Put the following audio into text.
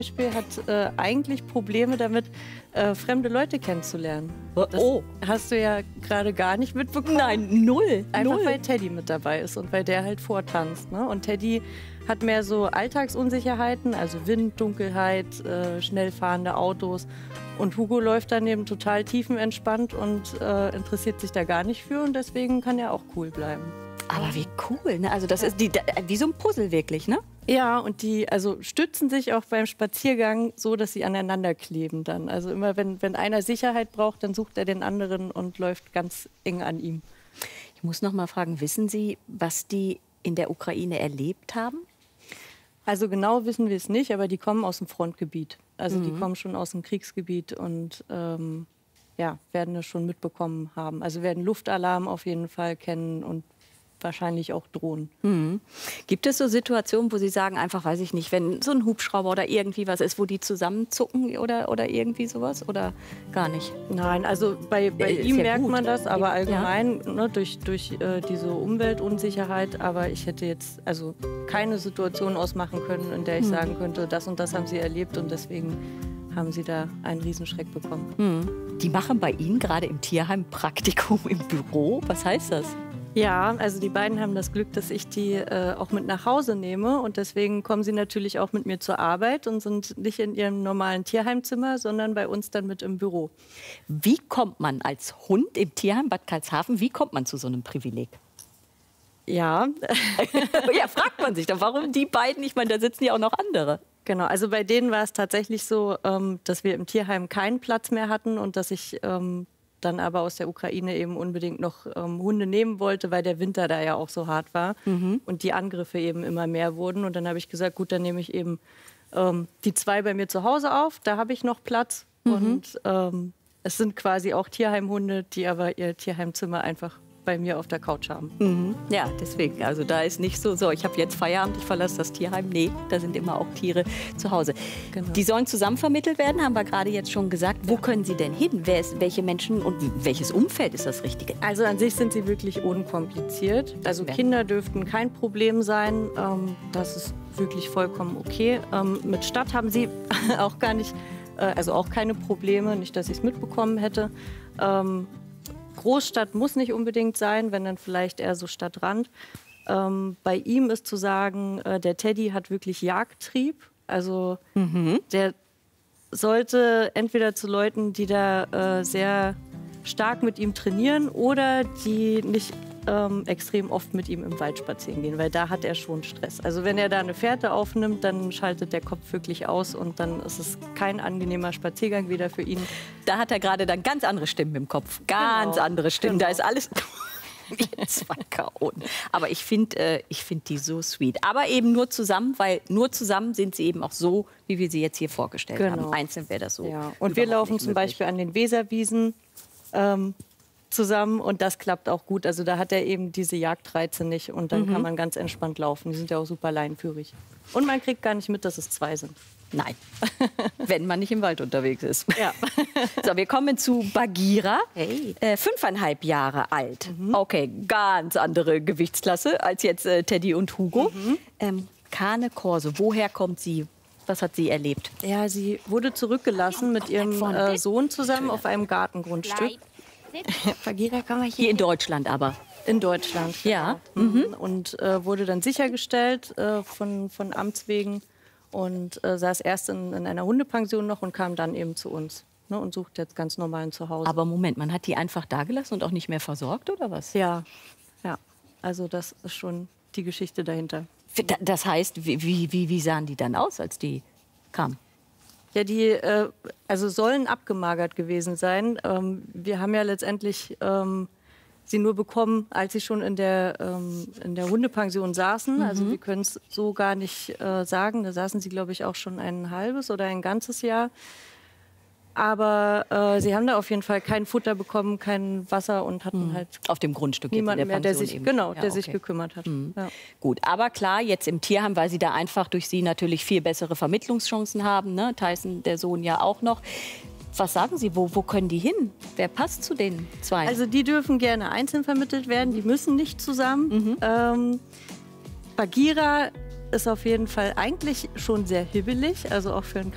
Beispiel hat eigentlich Probleme damit, fremde Leute kennenzulernen. Das hast du ja gerade gar nicht mitbekommen. Nein, null. Einfach null. weil Teddy mit dabei ist und weil der halt vortanzt. Ne? Und Teddy hat mehr so Alltagsunsicherheiten, also Wind, Dunkelheit, schnell fahrende Autos. Und Hugo läuft daneben total tiefenentspannt und interessiert sich da gar nicht für. Und deswegen kann er auch cool bleiben. Aber wie cool, ne? Also das ist wie so ein Puzzle wirklich, ne? Ja, und die stützen sich auch beim Spaziergang so, dass sie aneinander kleben dann. Also immer, wenn einer Sicherheit braucht, dann sucht er den anderen und läuft ganz eng an ihm. Ich muss noch mal fragen, wissen Sie, was die in der Ukraine erlebt haben? Also genau wissen wir es nicht, aber die kommen aus dem Frontgebiet. Also die kommen schon aus dem Kriegsgebiet und ja, werden das schon mitbekommen haben. Also werden Luftalarm auf jeden Fall kennen und wahrscheinlich auch Drohnen. Gibt es so Situationen, wo Sie sagen, einfach, weiß ich nicht, wenn so ein Hubschrauber oder irgendwie was ist, wo die zusammenzucken oder irgendwie sowas? Oder gar nicht? Nein, also bei ihm ja merkt gut. man das, aber allgemein ne, durch diese Umweltunsicherheit. Aber ich hätte jetzt also keine Situation ausmachen können, in der ich sagen könnte, das und das haben sie erlebt und deswegen haben sie da einen Riesenschreck bekommen. Die machen bei Ihnen gerade im Tierheim Praktikum im Büro. Was heißt das? Ja, also die beiden haben das Glück, dass ich die auch mit nach Hause nehme und deswegen kommen sie natürlich auch mit mir zur Arbeit und sind nicht in ihrem normalen Tierheimzimmer, sondern bei uns dann mit im Büro. Wie kommt man als Hund im Tierheim Bad Karlshafen, wie kommt man zu so einem Privileg? Ja. Ja, fragt man sich doch, warum die beiden? Ich meine, da sitzen ja auch noch andere. Genau, also bei denen war es tatsächlich so, dass wir im Tierheim keinen Platz mehr hatten und dass ich dann aber aus der Ukraine eben unbedingt noch Hunde nehmen wollte, weil der Winter da ja auch so hart war und die Angriffe eben immer mehr wurden. Und dann habe ich gesagt, gut, dann nehme ich eben die 2 bei mir zu Hause auf, da habe ich noch Platz. Und es sind quasi auch Tierheimhunde, die aber ihr Tierheimzimmer einfach bei mir auf der Couch haben. Ja, deswegen. Also da ist nicht so, ich habe jetzt Feierabend, ich verlasse das Tierheim. Nee, da sind immer auch Tiere zu Hause. Genau. Die sollen zusammen vermittelt werden, haben wir gerade jetzt schon gesagt. Wo können sie denn hin? Welche Menschen und welches Umfeld ist das Richtige? Also an sich sind sie wirklich unkompliziert. Also Kinder dürften kein Problem sein. Das ist wirklich vollkommen okay. Mit Stadt haben sie auch gar nicht, also auch keine Probleme. Nicht, dass ich es mitbekommen hätte. Großstadt muss nicht unbedingt sein, wenn dann vielleicht eher so Stadtrand. Bei ihm ist zu sagen, der Teddy hat wirklich Jagdtrieb. Also der sollte entweder zu Leuten, die da sehr stark mit ihm trainieren oder die nicht extrem oft mit ihm im Wald spazieren gehen, weil da hat er schon Stress. Also wenn er da eine Fährte aufnimmt, dann schaltet der Kopf wirklich aus und dann ist es kein angenehmer Spaziergang wieder für ihn. Da hat er gerade dann ganz andere Stimmen im Kopf. Ganz andere Stimmen. Da ist alles... Jetzt war Chaoten. Aber ich finde die so sweet. Aber eben nur zusammen, weil nur zusammen sind sie eben auch so, wie wir sie jetzt hier vorgestellt haben. Einzeln wäre das so. Ja. Und wir laufen zum Beispiel an den Weserwiesen zusammen und das klappt auch gut. Also da hat er eben diese Jagdreize nicht und dann kann man ganz entspannt laufen. Die sind ja auch super leinführig. Und man kriegt gar nicht mit, dass es 2 sind. Nein, wenn man nicht im Wald unterwegs ist. Ja. So, wir kommen zu Bagheera, 5,5 Jahre alt. Okay, ganz andere Gewichtsklasse als jetzt Teddy und Hugo. Cane Corso, woher kommt sie? Was hat sie erlebt? Ja, sie wurde zurückgelassen mit ihrem Sohn zusammen auf einem Gartengrundstück. Bagheera, komm mal hier. Hier in Deutschland aber. In Deutschland. Ja. Und wurde dann sichergestellt von Amts wegen und saß erst in einer Hundepension noch und kam dann eben zu uns. Ne, und sucht jetzt ganz normal ein Zuhause. Aber Moment, man hat die einfach da gelassen und auch nicht mehr versorgt, oder was? Ja, ja. Also das ist schon die Geschichte dahinter. Das heißt, wie sahen die dann aus, als die kamen? Ja, die also sollen abgemagert gewesen sein. Wir haben ja letztendlich sie nur bekommen, als sie schon in der Hundepension saßen. Also wir können es so gar nicht sagen. Da saßen sie, glaube ich, auch schon ein halbes oder ein ganzes Jahr. Aber sie haben da auf jeden Fall kein Futter bekommen, kein Wasser und hatten halt auf dem Grundstück niemanden mehr, der sich, eben. sich gekümmert hat. Ja. Gut, aber klar, jetzt im Tierheim, weil sie da einfach durch sie natürlich viel bessere Vermittlungschancen haben. Ne? Tyson, der Sohn, ja auch noch. Was sagen Sie, wo können die hin? Wer passt zu den 2? Also die dürfen gerne einzeln vermittelt werden, die müssen nicht zusammen. Bagheera ist auf jeden Fall eigentlich schon sehr hibbelig, also auch für einen